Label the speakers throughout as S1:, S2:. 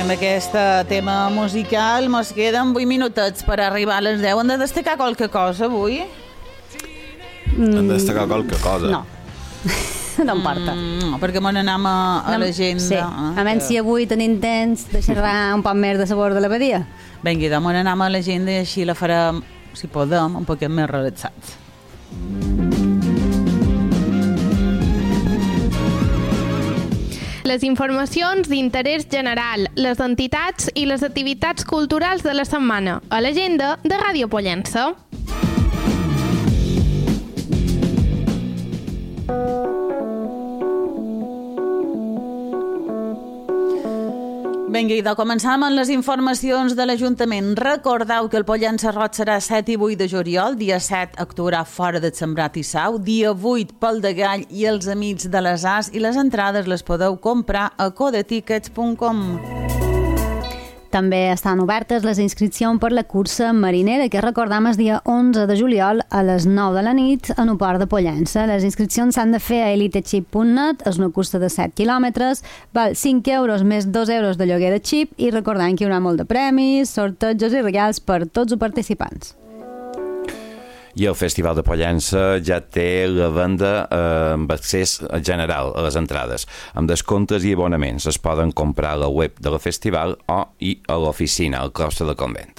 S1: amb aquest tema musical mos queden 8 minutets per arribar a les 10. Hem de destacar qualque cosa avui?
S2: Hem de destacar qualque cosa?
S3: No. No em porta.
S1: Perquè me n'anem a l'agenda.
S3: Sí, a menys si avui tenim temps de xerrar un poc més de sabor de l'abadia.
S1: Vinga, me n'anem a l'agenda i així la farem, si podem, un poquet més relaxats.
S4: Les informacions d'interès general, les entitats i les activitats culturals de la setmana a l'agenda de Ràdio Pollença.
S1: Vinga, i de començam amb les informacions de l'Ajuntament. Recordeu que el Pollença Roig serà 7 i 8 de juliol, dia 7 actuarà fora de Sembrat i Sau, dia 8 pel de Gall i els Amics de les As, i les entrades les podeu comprar a codetickets.com.
S3: També estan obertes les inscripcions per la cursa marinera, que recordam el dia 11 de juliol a les 9 de la nit en el port de Pollença. Les inscripcions s'han de fer a elitechip.net, és una cursa de 7 quilòmetres, val 5 euros més 2 euros de lloguer de xip, i recordant que hi haurà molt de premis, sortejos i regals per tots els participants.
S2: I el Festival de Pollença ja té la venda amb accés general a les entrades, amb descomptes i abonaments. Es poden comprar a la web de la festival o i a l'oficina, al claustre del convent.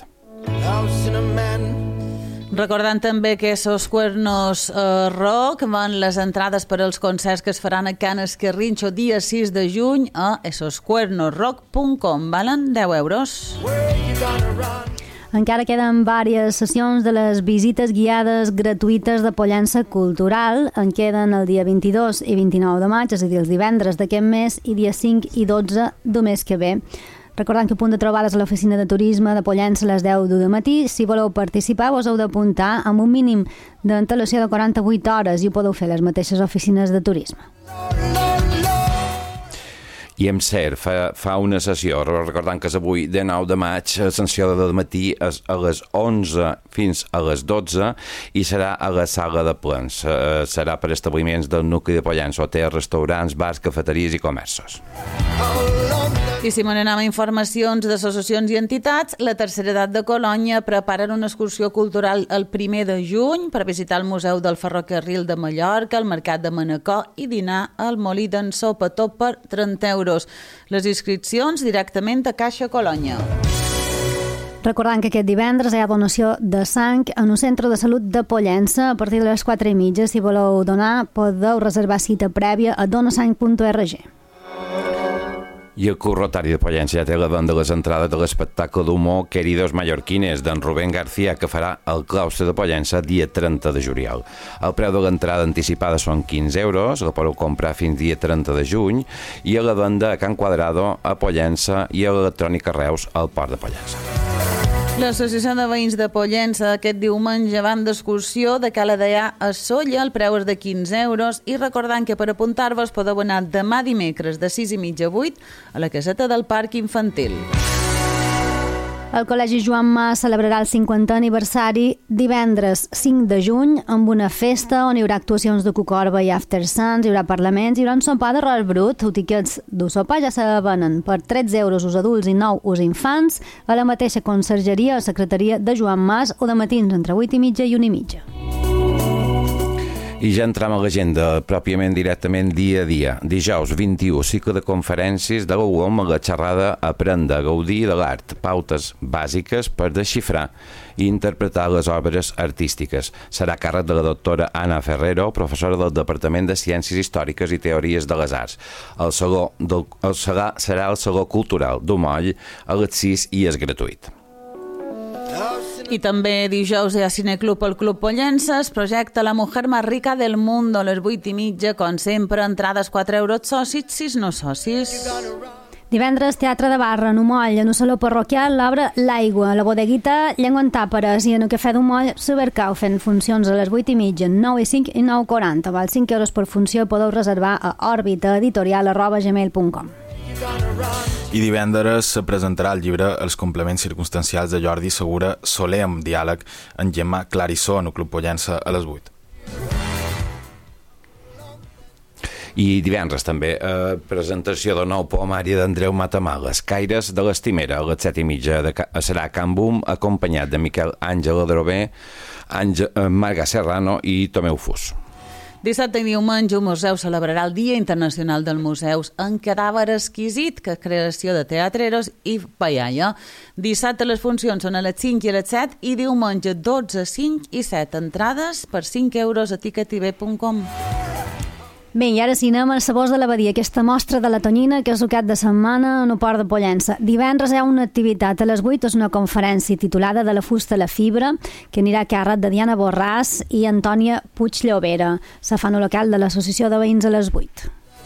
S1: Recordant també que Esos Cuernos Rock van les entrades per als concerts que es faran a Can Esquerrinxo dia 6 de juny a esoscuernosrock.com. Valen 10 euros.
S3: Encara queden diverses sessions de les visites guiades gratuïtes de Pollença Cultural. En queden el dia 22 i 29 de maig, és a dir, els divendres d'aquest mes, i dia 5 i 12 del mes que ve. Recordant que a punt de trobar-les a l'oficina de turisme de Pollença a les 10 del matí. Si voleu participar, us heu d'apuntar amb un mínim d'antelació de 48 hores i ho podeu fer a les mateixes oficines de turisme.
S2: I EMSER fa una sessió, recordant que és avui de 9 de maig, la sessió del matí és a les 11 fins a les 12 i serà a la sala de plens. Serà per establiments del nucli de Pollença, hotels, restaurants, bars, cafeteries i comerços.
S1: I si me n'anem a informacions d'associacions i entitats, la Tercera Edat de Colònia preparen una excursió cultural el 1 de juny per visitar el Museu del Ferrocarril de Mallorca, el Mercat de Manacor i dinar al Molí d'en Sopa, tot per 30 euros. Les inscripcions directament a Caixa Colònia.
S3: Recordant que aquest divendres hi ha donació de sang en un centre de salut de Pollença a partir de les 4:30. Si voleu donar, podeu reservar cita prèvia a donasang.org.
S2: I el Club Rotari de Pollença ja té la venda de les entrades de l'espectacle d'humor Queridos Mallorquines d'en Rubén García, que farà al claustre de Pollença dia 30 de juliol. El preu de l'entrada anticipada són 15 euros, la podeu comprar fins dia 30 de juny, i a la venda a Can Quadrado, a Pollença, i a l'Electrònica Reus, al Port de Pollença.
S1: L'Associació de Veïns de Pollença aquest diumenge van d'excursió de Cala Deià a Sóller, el preu és de 15 euros, i recordant que per apuntar-vos podeu anar demà dimecres de 6:30 a 8 a la caseta del Parc Infantil.
S3: El Col·legi Joan Mas celebrarà el 50è aniversari divendres 5 de juny amb una festa on hi haurà actuacions de Cucorba i After Suns, hi haurà parlaments, hi haurà un sopar d'arròs brut. Els tiquets del sopar ja se venen per 13 euros els adults i 9 els infants a la mateixa consergeria o secretaria de Joan Mas o de matins entre 8:30 i 1:30.
S2: I ja entram a l'agenda pròpiament directament dia a dia. Dijous 21, cicle de conferències de la UOM a la xerrada Aprendre a gaudir de l'art, pautes bàsiques per desxifrar i interpretar les obres artístiques. Serà a càrrec de la doctora Anna Ferrero, professora del Departament de Ciències Històriques i Teories de les Arts. Serà el Saló Cultural d'Umoll a les 6 i és gratuït.
S1: I també dijous hi ha Cineclub al Club Pollença, es projecta La mujer más rica del mundo a les 8:30, com sempre, entrades 4 euros socis, 6 no socis.
S3: Divendres, Teatre de Barra, en Umoll, en un saló parroquial, l'obra L'Aigua, la bodeguita Llengua en Tàperes, i en el Cafè d'Umoll, Supercau, fent funcions a les 8:30, 9:05 i 9:40. Val 5 euros per funció, podeu reservar a orbitaeditorial@gmail.com.
S5: I divendres se presentarà el llibre Els complements circumstancials de Jordi Segura Soler amb diàleg en Gemma Clarissó en el Club Pollença a les 8.
S2: I divendres també presentació de nou poemari d'Andreu Matamales, Caires de l'Estimera, a les 7:30 serà Can Bum, acompanyat de Miquel Àngel Adrover, Marga Serrano i Tomeu Fus.
S1: Dissabte i diumenge el museu celebrarà el Dia Internacional dels Museus en cadàver exquisit, que és creació de teatreros i paialla. Dissabte les funcions són a les 5 i a les 7 i diumenge 12, 5 i 7 entrades per 5 euros a ticketib.com.
S3: Bé, i ara cinema, Sabors de l'Abadia, aquesta mostra de la tonyina que és el cap de setmana en el Port de Pollença. Divendres hi ha una activitat a les 8, és una conferència titulada De la fusta a la fibra, que anirà a càrrec de Diana Borràs i Antònia Puig-Llobera. Se fan al local de l'Associació de Veïns a les 8.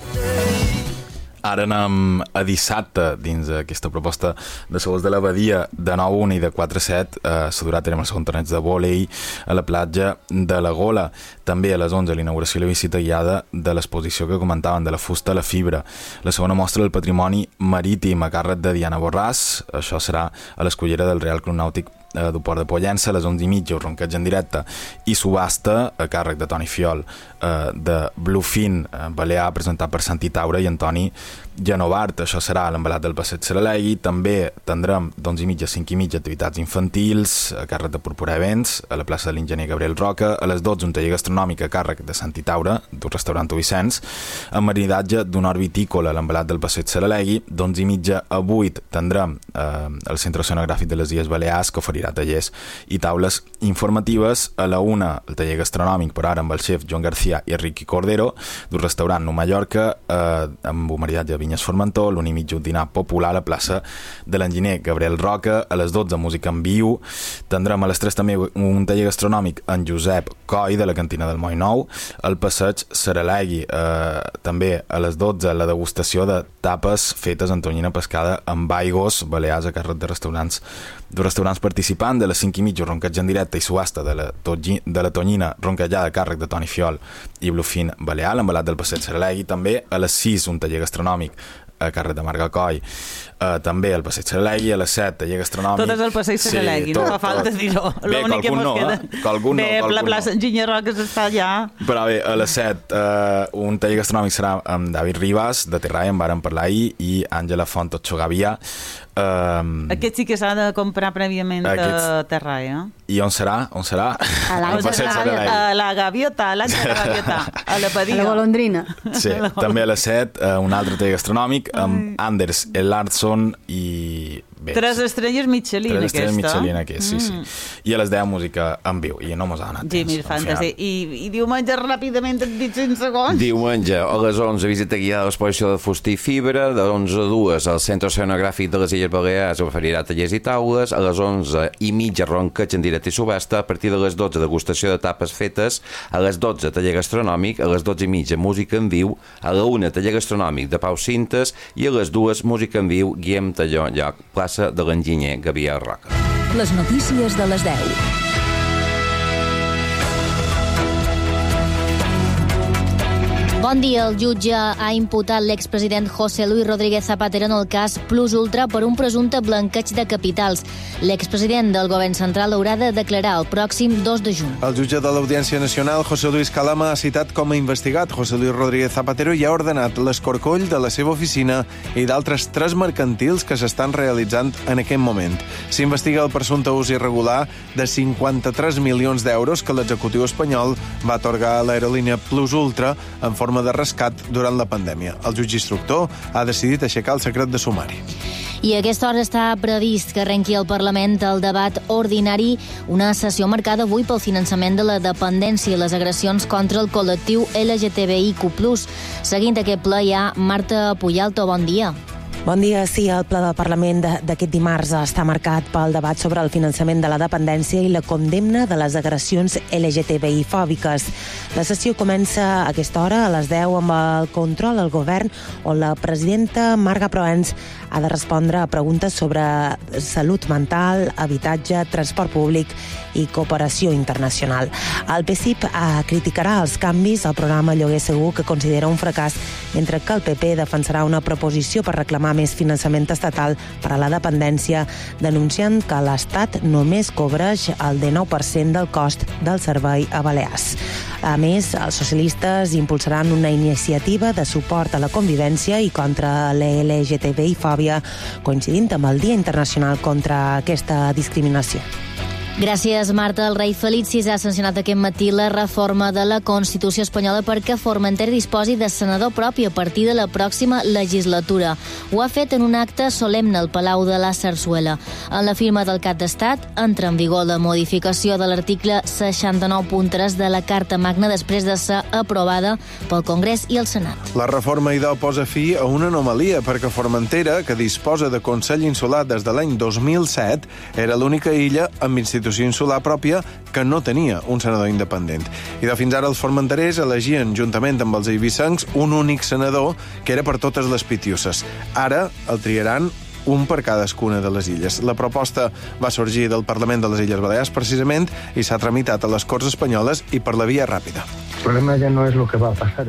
S5: Ara anem a dissabte dins aquesta proposta de Sabors de l'Abadia de 9-1 i de 4-7 se durà a terme el segon torneig de vòlei a la platja de la Gola. També a les 11 l'inauguració i la visita guiada de l'exposició que comentaven de la fusta a la fibra. La segona mostra del patrimoni marítim a càrrec de Diana Borràs. Això serà a l'Escullera del Real Club Nàutic del Port de Pollença a les 11:30, ronqueig en directe i subhasta a càrrec de Toni Fiol de Bluefin Balear, presentat per Santi Taura i Antoni Genovart. Això serà a l'embalat del Passeig Saralegui. També tindrem d'11:30 a 5:30 activitats infantils a càrrec de Purpura Events a la plaça de l'Enginyer Gabriel Roca. A les 12 un taller gastronòmic a càrrec de Santi Taura d'un restaurant Vicenç, amb maridatge d'un hort vitícola a l'embalat del Passeig Saralegui. D'11:30 a 8 tindrem el Centre Oceanogràfic de les Illes Balears, que oferirà tallers i taules informatives. A la 1 el taller gastronòmic, però ara amb el xef Joan García i Ricky Cordero, d'un restaurant Nou Mallorca amb un maridatge de Vinyes Formentor. L'1:30 un dinar popular a la plaça de l'Enginyer Gabriel Roca. A les 12 música en viu. Tindrem a les 3 també un taller gastronòmic en Josep Coll de la cantina del Moll Nou al Passeig Saralegui. També a les 12 la degustació de tapes fetes en tonyina pescada amb aigos balears a càrrec de restaurants participants. De les 5:30 ronqueig en directe i subhasta de la tonyina ronquejada a càrrec de Toni Fiol i Bluefin Balear, l'embalat del Passeig Saralegui. També a les 6 un taller gastronòmic a càrrec de Marga Coll, també al Passeig Saralegui. A les 7 taller gastronòmic.
S1: Tot és al Passeig Saralegui, no fa falta dir-ho.
S5: Bé,
S1: la plaça Enginyer Roca està allà.
S5: Però bé, a les 7 un taller gastronòmic serà amb David Ribas de Terralla, en vàrem parlar ahir, i Àngela Fonto Xogavia.
S1: Aquest sí que s'ha de comprar prèviament a Terralla.
S5: I on serà?
S1: A la Gaviota, a l'Àngela Gaviota, a la Badia.
S3: A la Golondrina.
S5: Sí, també a les 7 un altre taller gastronòmic amb Anders Ellarsson i... Bé,
S1: 3 estrelles Michelin, aquesta.
S5: 3 estrelles Michelin, aquesta, sí. I a les 10 música en viu, i no mos ha anat
S1: Jimmy Fantasy. I diumenge, ràpidament, et dic 5 segons.
S2: Diumenge, a les 11, visita guiada a l'exposició de fusta i fibra. De 11 a 2, el Centre Oceanogràfic de les Illes Balears oferirà tallers i taules. A les 11:30, ronqueig en directe i subhasta. A partir de les 12, degustació de tapes fetes. A les 12, taller gastronòmic. A les 12:30, música en viu. A la 1, taller gastronòmic de Pau Cintes. I a les 2, música en viu, Guillem Talló, lloc, plaça de l'Enginyer Gabriel Roca.
S6: Les notícies de les 10.
S7: Bon dia. El jutge ha imputat l'expresident José Luis Rodríguez Zapatero en el cas Plus Ultra per un presumpte blanqueig de capitals. L'expresident del govern central haurà de declarar el pròxim 2 de juny.
S8: El jutge de l'Audiència Nacional, José Luis Calama, ha citat com a investigat José Luis Rodríguez Zapatero i ha ordenat l'escorcoll de la seva oficina i d'altres 3 mercantils que s'estan realitzant en aquest moment. S'investiga el presumpte ús irregular de 53 milions d'euros que l'executiu espanyol va atorgar a l'aerolínia Plus Ultra en forma de rescat durant la pandèmia. El jutge instructor ha decidit aixecar el secret de sumari.
S7: I a aquesta hora està previst que arrenqui al Parlament el debat ordinari, una sessió marcada avui pel finançament de la dependència i les agressions contra el col·lectiu LGTBIQ+. Seguint aquest ple hi ha Marta Puyalto. Bon dia.
S9: Bon dia. Sí, el ple del Parlament d'aquest dimarts està marcat pel debat sobre el finançament de la dependència i la condemna de les agressions LGTBI-fòbiques. La sessió comença a aquesta hora, a les 10, amb el control al govern, on la presidenta Marga Proens ha de respondre a preguntes sobre salut mental, habitatge, transport públic i cooperació internacional. El PSIP criticarà els canvis al programa Lloguer Segur, que considera un fracàs, mentre que el PP defensarà una proposició per reclamar més finançament estatal per a la dependència, denunciant que l'Estat només cobreix el 19% del cost del servei a Balears. A més, els socialistes impulsaran una iniciativa de suport a la convivència i contra la LGTBI-fòbia, coincidint amb el Dia Internacional contra aquesta discriminació.
S7: Gràcies, Marta. El rei Felip VI ha sancionat aquest matí la reforma de la Constitució espanyola perquè Formentera disposi de senador propi a partir de la pròxima legislatura. Ho ha fet en un acte solemne al Palau de la Sarsuela. En la firma del cap d'Estat entra en vigor la modificació de l'article 69.3 de la Carta Magna després de ser aprovada pel Congrés i el Senat.
S8: La reforma, idò, posa fi a una anomalia perquè Formentera, que disposa de Consell Insular des de l'any 2007, era l'única illa amb institució insular pròpia que no tenia un senador independent. I de fins ara els formenterers elegien, juntament amb els eivissencs, un únic senador que era per totes les Pitiuses. Ara el triaran un per cadascuna de les illes. La proposta va sorgir del Parlament de les Illes Balears, precisament, i s'ha tramitat a les Corts Espanyoles i per la via ràpida.
S10: El problema ja no és el que va passar.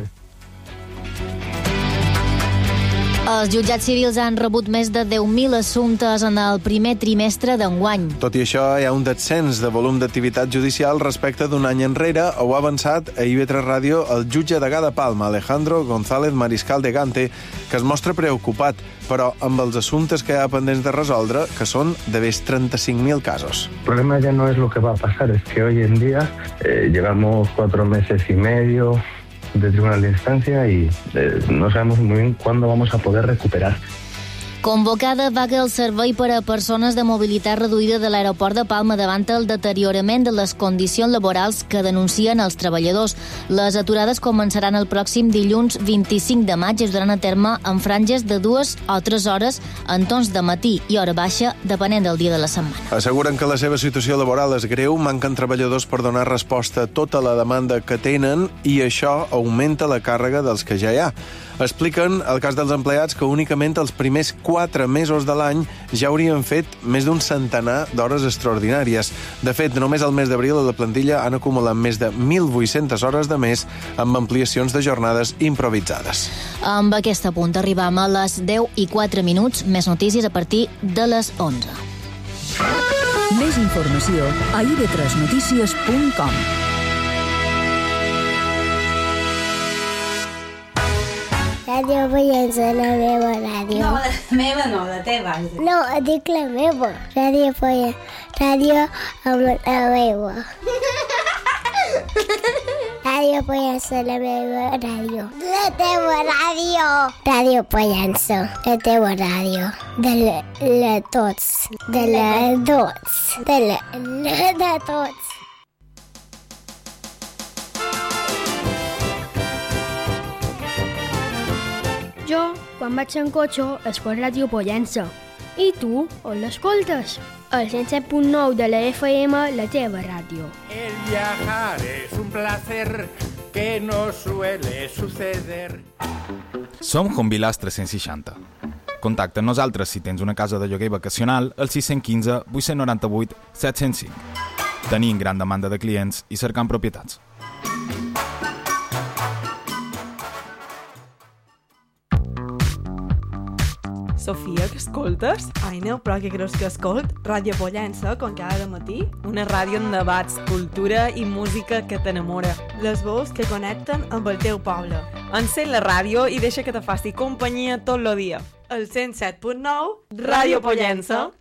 S7: Els jutjats civils han rebut més de 10.000 assumptes en el primer trimestre d'enguany.
S8: Tot i això, hi ha un descens de volum d'activitat judicial respecte d'un any enrere. Ho ha avançat a IB3 Ràdio el jutge degà de Palma, Alejandro González Mariscal de Gante, que es mostra preocupat, però amb els assumptes que hi ha pendents de resoldre, que són de més 35.000 casos.
S10: El problema ya no es lo que va a pasar, es que hoy en día llevamos 4 meses y medio de tribunal de instancia y no sabemos muy bien cuándo vamos a poder recuperar.
S7: Convocada vaga al servei per a persones de mobilitat reduïda de l'aeroport de Palma davant el deteriorament de les condicions laborals que denuncien els treballadors. Les aturades començaran el pròxim dilluns 25 de maig i es duran a terme en franges de 2 o 3 hores en torns de matí i hora baixa, depenent del dia de la setmana.
S8: Asseguren que la seva situació laboral és greu, manquen treballadors per donar resposta a tota la demanda que tenen i això augmenta la càrrega dels que ja hi ha. Expliquen el cas dels empleats que únicament els primers 4 mesos de l'any ja haurien fet més d'un centenar d'hores extraordinàries. De fet, només al mes d'abril a la plantilla han acumulat més de 1.800 hores de mes amb ampliacions de jornades improvisades.
S7: Amb aquest punt arribam a les 10:04. Més notícies a partir de les 11.
S6: Més informació a ib3notícies.com.
S11: Ràdio Pollença, la meva ràdio.
S12: No, la meva no, la teva.
S11: No, dic la meva. Ràdio Pollença, ràdio amb la meva. Ràdio Pollença, la meva ràdio. La teva ràdio. Ràdio Pollença, la teva ràdio. De tots. De tots.
S13: Jo, quan vaig en cotxe, escolto Ràdio Pollença. I tu, on l'escoltes? El 107.9 de la FM, la teva ràdio.
S14: El viajar es un placer que no suele suceder.
S5: Som Jubilars 360. Contacta amb nosaltres si tens una casa de lloguer vacacional al 615 898 705. Tenim gran demanda de clients i cercant propietats.
S15: Sofia, que escoltes? Aina, però què creus que escolt? Ràdio Pollença, com cada matí? Una ràdio amb debats, cultura i música que t'enamora. Les veus que connecten amb el teu poble. Encén la ràdio i deixa que te faci companyia tot el dia. El 107.9, Ràdio Pollença.